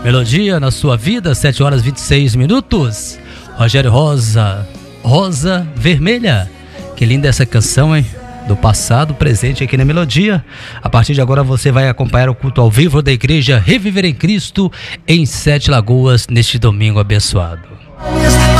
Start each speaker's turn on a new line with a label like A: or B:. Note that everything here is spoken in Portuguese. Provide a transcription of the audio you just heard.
A: Melodia na sua vida, 7 horas 26 minutos. Rogério Rosa, Rosa Vermelha. Que linda essa canção, hein? Do passado, presente aqui na Melodia. A partir de agora você vai acompanhar o culto ao vivo da Igreja Reviver em Cristo em Sete Lagoas neste domingo abençoado.